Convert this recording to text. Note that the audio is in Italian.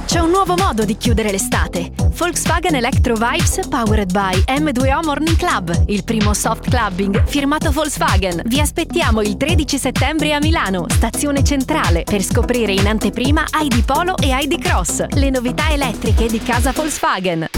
C'è un nuovo modo di chiudere l'estate. Volkswagen Electro Vibes powered by M2O Morning Club, il primo soft clubbing firmato Volkswagen. Vi aspettiamo il 13 settembre a Milano, stazione centrale, per scoprire in anteprima ID Polo e ID Cross, le novità elettriche di casa Volkswagen.